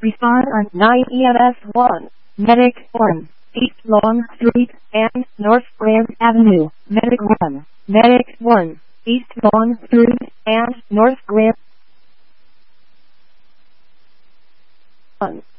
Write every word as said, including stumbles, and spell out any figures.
Respond on nine E M S one. Medic one. East Long Street and North Grand Avenue. Medic one. Medic one. East Long Street and North Grand. one.